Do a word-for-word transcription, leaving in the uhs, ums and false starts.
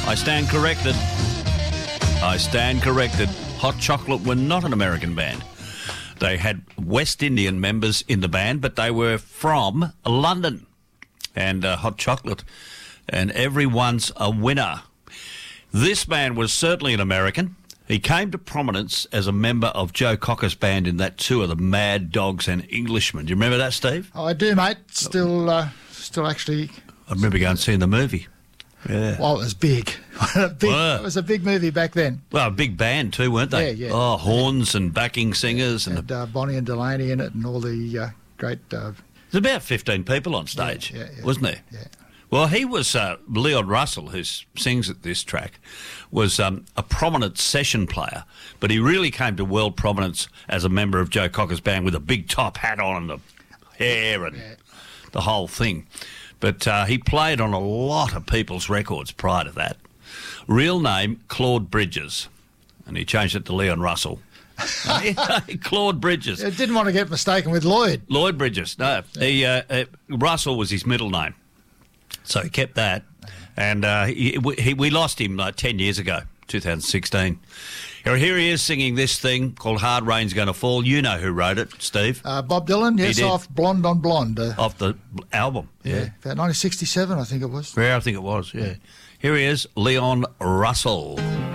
I stand corrected. I stand corrected. Hot Chocolate were not an American band. They had West Indian members in the band, but they were from London. And uh, Hot Chocolate. And everyone's a winner. This man was certainly an American. He came to prominence as a member of Joe Cocker's band in that tour, the Mad Dogs and Englishmen. Do you remember that, Steve? Oh, I do, mate. Still, uh, still actually... I remember going and seeing the movie. Yeah. Well, it was big. big Well, it was a big movie back then. Well, a big band too, weren't they? Yeah, yeah. Oh, horns and backing singers. and And uh, Bonnie and Delaney in it and all the uh, great... Uh, There's about fifteen people on stage, yeah, yeah, wasn't there? Yeah. Well, he was, uh, Leon Russell, who sings at this track, was um, a prominent session player, but he really came to world prominence as a member of Joe Cocker's band with a big top hat on and the hair and Yeah. the whole thing. But uh, he played on a lot of people's records prior to that. Real name, Claude Bridges, and he changed it to Leon Russell. Claude Bridges. I didn't want to get mistaken with Lloyd. Lloyd Bridges, no. He, uh, uh, Russell was his middle name. So he kept that, and uh, he, he, we lost him like ten years ago, two thousand sixteen. Here, here he is singing this thing called Hard Rain's Gonna Fall. You know who wrote it, Steve. Uh, Bob Dylan, yes, did. off Blonde on Blonde. Uh, Off the album. yeah, about nineteen sixty-seven, I think it was. Yeah, I think it was, yeah. Here he is, Leon Russell.